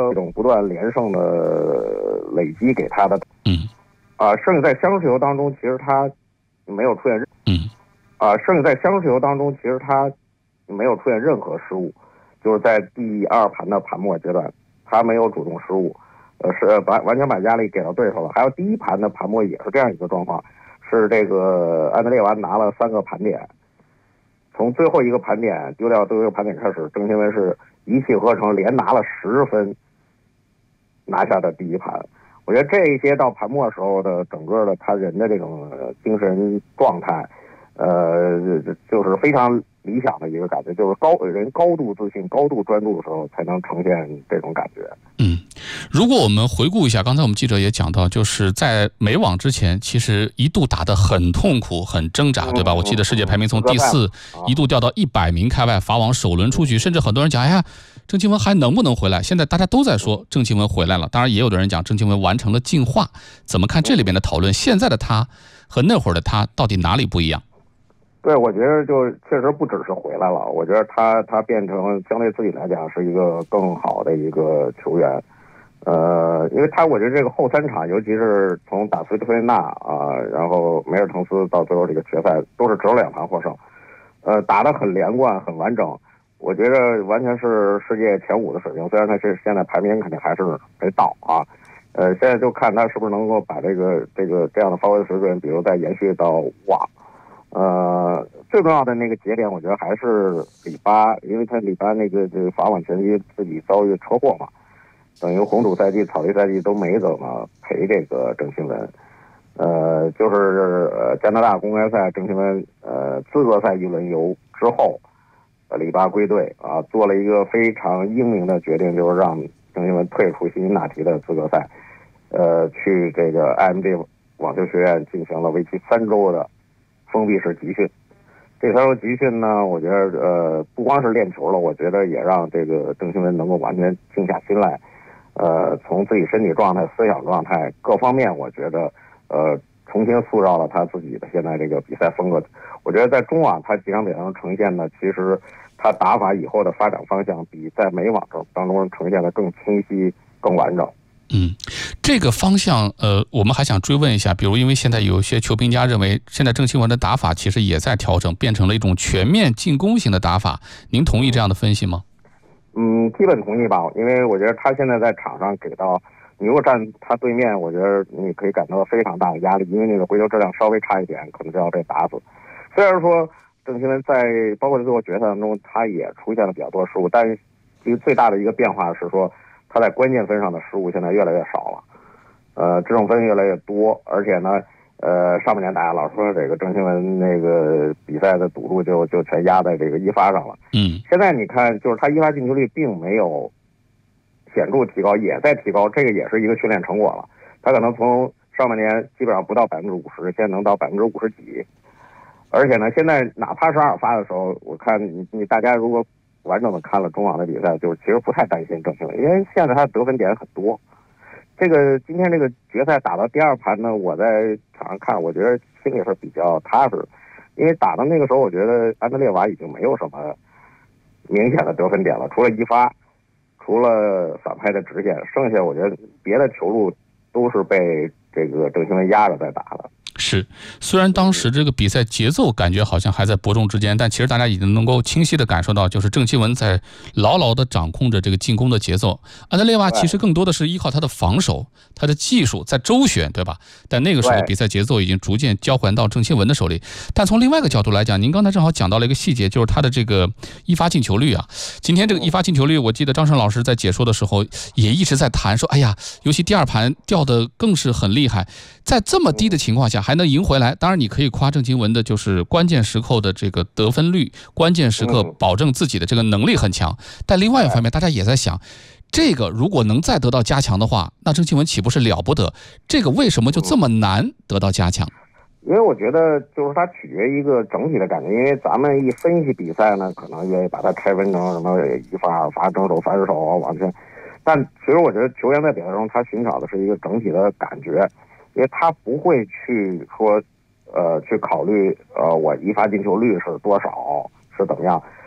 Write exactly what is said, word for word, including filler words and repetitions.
这种不断连胜的累积给他的， 嗯， 啊，甚至在相持球当中，其实他没有出现， 嗯， 啊，甚至在相持球当中，其实他没有出现任何失误，就是在第二盘的盘末阶段，他没有主动失误，呃，是把完全把压力给到对手了。还有第一盘的盘末也是这样一个状况，是这个安德烈娃拿了三个盘点。从最后一个盘点丢掉最后一个盘点开始，郑钦文是一气呵成连拿了十分，拿下的第一盘。我觉得这一些到盘末时候的整个的他人的这种精神状态，呃，就是非常理想的一个感觉，就是高人高度自信、高度专注的时候才能呈现这种感觉。 嗯，如果我们回顾一下，刚才我们记者也讲到，就是在美网之前，其实一度打得很痛苦、很挣扎，对吧？我记得世界排名从第四一度掉到一百名开外，法网首轮出局，甚至很多人讲，哎呀，郑钦文还能不能回来？现在大家都在说郑钦文回来了，当然也有的人讲郑钦文完成了进化。怎么看这里边的讨论？现在的他和那会儿的他到底哪里不一样？ 对，我觉得就确实不只是回来了，我觉得他他变成相对自己来讲是一个更好的一个球员，呃，因为他我觉得这个后三场，尤其是从打斯维特纳啊、呃，然后梅尔滕斯到最后这个决赛，都是只有两盘获胜，呃，打得很连贯，很完整，我觉得完全是世界前五的水平。虽然他是现在排名肯定还是没到啊，呃，现在就看他是不是能够把这个这个这样的发挥水准，比如再延续到网。呃，最重要的那个节点，我觉得还是里巴，因为他里巴那个这个法网前期自己遭遇车祸嘛，等于红土赛季、草地赛季都没怎么陪这个郑钦文。呃，就是呃加拿大公开赛郑钦文呃资格赛一轮游之后，呃里巴归队啊，做了一个非常英明的决定，就是让郑钦文退出辛辛那提的资格赛，呃，去这个 I M G 网球学院进行了为期三周的封闭式集训。这三周集训呢，我觉得呃不光是练球了，我觉得也让这个郑钦文能够完全静下心来，呃，从自己身体状态、思想状态各方面，我觉得呃重新塑造了他自己的现在这个比赛风格。我觉得在中网他几场比赛中呈现的，其实他打法以后的发展方向比在美网当中呈现的更清晰、更完整。 嗯，这个方向，呃，我们还想追问一下，比如因为现在有些球评家认为，现在郑钦文的打法其实也在调整，变成了一种全面进攻型的打法，您同意这样的分析吗？ 嗯，基本同意吧，因为我觉得他现在在场上给到你，如果站他对面，我觉得你可以感到非常大的压力，因为那个回球质量稍微差一点，可能就要被打死。虽然说郑钦文在包括最后决赛当中，他也出现了比较多失误，但是其实最大的一个变化是说，他在关键分上的失误现在越来越少了，呃，这种分越来越多，而且呢，呃，上半年大家老说这个郑钦文那个比赛的赌注就就全压在这个一发上了， 嗯， 现在你看，就是他一发进球率并没有显著提高，也在提高，这个也是一个训练成果了。他可能从上半年基本上不到百分之五十，现在能到百分之五十几，而且呢，现在哪怕是二发的时候，我看你你大家如果完整的看了中网的比赛，就是其实不太担心郑钦文，因为现在他得分点很多。这个今天这个决赛打到第二盘呢，我在场上看，我觉得心里是比较踏实，因为打到那个时候，我觉得安德烈娃已经没有什么明显的得分点了，除了一发，除了反拍的直线，剩下我觉得别的球路都是被这个郑钦文压着在打的。 是，虽然当时这个比赛节奏感觉好像还在伯仲之间，但其实大家已经能够清晰地感受到，就是郑钦文在牢牢地掌控着这个进攻的节奏。安德烈娃其实更多的是依靠他的防守、他的技术在周旋，对吧？但那个时候比赛节奏已经逐渐交还到郑钦文的手里。但从另外一个角度来讲，您刚才正好讲到了一个细节，就是他的这个一发进球率啊。今天这个一发进球率，我记得张胜老师在解说的时候也一直在谈说，哎呀，尤其第二盘掉的更是很厉害，在这么低的情况下还能赢回来。当然你可以夸郑钦文的就是关键时刻的这个得分率，关键时刻保证自己的这个能力很强。但另外一方面大家也在想，这个如果能再得到加强的话，那郑钦文岂不是了不得？这个为什么就这么难得到加强？ 因为我觉得就是它取决于一个整体的感觉，因为咱们一分析比赛呢，可能愿意把它拆分成什么一发、二发、正手、反手啊，往前。但其实我觉得球员在比赛中他寻找的是一个整体的感觉，因为他不会去说，呃，去考虑呃我一发进球率是多少是怎么样，